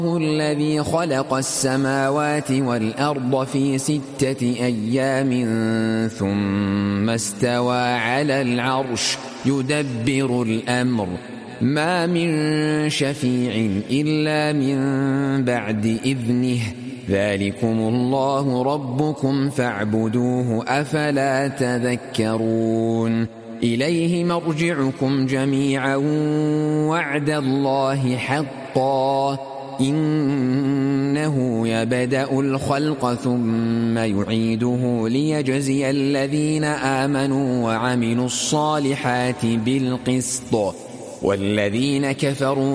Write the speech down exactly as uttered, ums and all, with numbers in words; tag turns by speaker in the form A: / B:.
A: الذي خلق السماوات والأرض في ستة أيام ثم استوى على العرش يدبر الأمر ما من شفيع إلا من بعد إذنه ذلكم الله ربكم فاعبدوه أفلا تذكرون إليه مرجعكم جميعا وعد الله حقا إنه يبدأ الخلق ثم يعيده ليجزي الذين آمنوا وعملوا الصالحات بالقسط والذين كفروا